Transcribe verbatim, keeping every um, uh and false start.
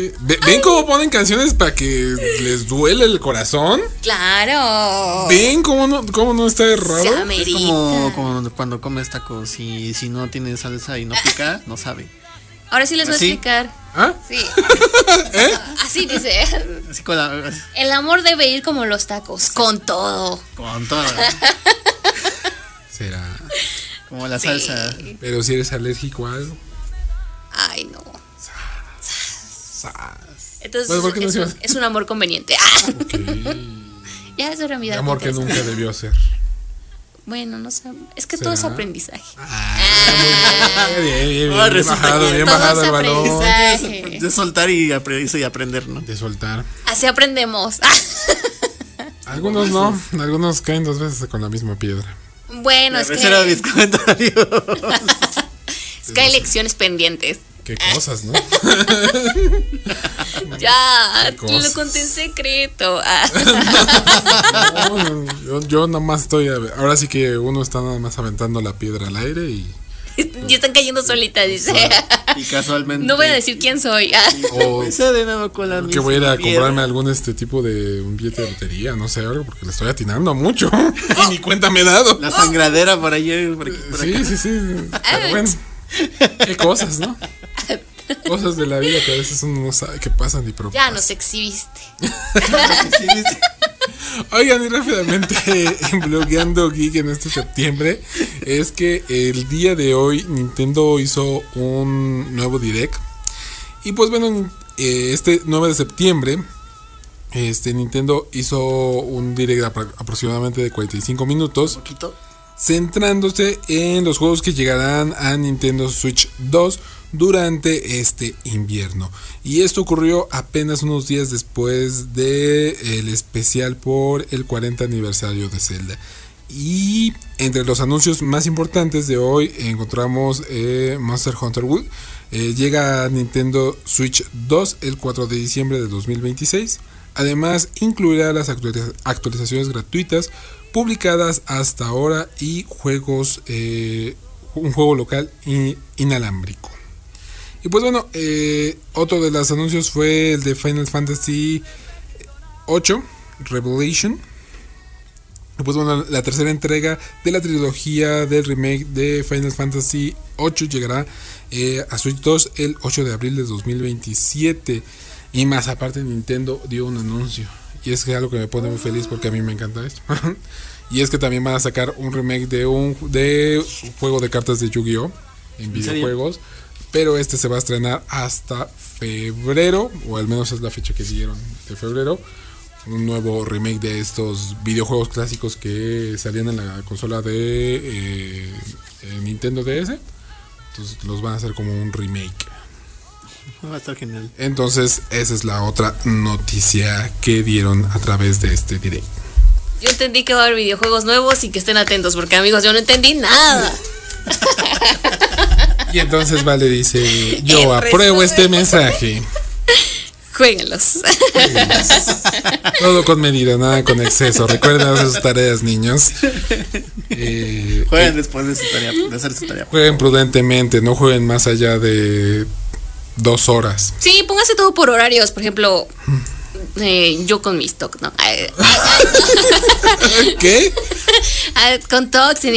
¿Ve- ¿Ven cómo ponen canciones para que les duele el corazón? Claro. ¿Ven cómo no, cómo no está Se errado? Es amerita. como, como cuando comes tacos y si no tiene salsa y no pica, no sabe. Ahora sí les voy a ¿Así? explicar. ¿Ah? Sí. ¿Eh? Así dice. Así con la. El amor debe ir como los tacos, con todo. Con todo. Será. Como la Sí. salsa. Pero si eres alérgico a algo. Ay, no. Sas. Entonces Bueno, ¿por qué no es, se un, llama? es un amor conveniente. Ah, Ok. ya eso era mi dato Amor que interesante. nunca debió ser. Bueno, no sé. Es que ¿Será? todo es aprendizaje. Ah, muy bien, bien, bien, Ah, bien resulta bajado, que bien todo bajado es el balón. aprendizaje. De soltar y, apre- y aprender, ¿no? De soltar. Así aprendemos. Algunos no, algunos caen dos veces con la misma piedra. Bueno, es Ese era que, mis comentarios. es que hay lecciones pendientes. Qué cosas, ¿no? Ya, Qué te lo cosas. conté en secreto. Ah. No, no, yo, yo nada más estoy. a- Ahora sí que uno está nada más aventando la piedra al aire y. Y están cayendo solitas, dice. Y casualmente. No voy a decir quién soy. Ah. O Empecé de nuevo con la que voy a ir a misma piedra. comprarme algún este tipo de un billete de lotería, no sé, algo, porque le estoy atinando mucho. Y ni cuenta me he dado. La sangradera por allá. Por aquí, por acá. Sí, sí, sí. Pero bueno, qué cosas, ¿no? Cosas de la vida que a veces uno no sabe qué pasan y pero Ya pasan. nos exhibiste. Sí, sí. Oigan, y rápidamente en Blogueando Geek en este septiembre es que el día de hoy Nintendo hizo un nuevo Direct. Y pues bueno, eh, este nueve de septiembre este Nintendo hizo un Direct apro- aproximadamente de cuarenta y cinco minutos, Poquito. centrándose en los juegos que llegarán a Nintendo Switch dos durante este invierno. Y esto ocurrió apenas unos días después del especial por el cuarenta aniversario de Zelda. Y entre los anuncios más importantes de hoy encontramos eh, Monster Hunter World. Eh, llega a Nintendo Switch dos el cuatro de diciembre de dos mil veintiséis. Además, incluirá las actualiza- actualizaciones gratuitas publicadas hasta ahora y juegos, eh, un juego local in- inalámbrico. Y pues bueno, eh, otro de los anuncios fue el de Final Fantasy ocho Revelation. Y pues bueno, la tercera entrega de la trilogía del remake de Final Fantasy ocho llegará eh, a Switch dos el ocho de abril de dos mil veintisiete. Y más aparte Nintendo dio un anuncio. Y es que algo que me pone muy feliz porque a mí me encanta esto. Y es que también van a sacar un remake de un de un juego de cartas de Yu-Gi-Oh! En ¿En videojuegos. Pero este se va a estrenar hasta febrero, o al menos es la fecha que dieron de febrero. Un nuevo remake de estos videojuegos clásicos que salían en la consola de eh, eh, Nintendo D S. Entonces los van a hacer como un remake. Va a estar genial. Entonces esa es la otra noticia que dieron a través de este direct. Yo entendí que va a haber videojuegos nuevos y que estén atentos, porque amigos, yo no entendí nada. Y entonces Vale dice, yo En apruebo resumen. este mensaje. Jueguenlos. Todo con medida, nada con exceso. Recuerden hacer sus tareas, niños. Eh, Jueguen después de, su tarea, de hacer su tarea. Jueguen prudentemente, no jueguen más allá de dos horas. Sí, póngase todo por horarios. Por ejemplo, eh, yo con mis TOC, ¿no? Ay, ¿Qué? ay, con TOC,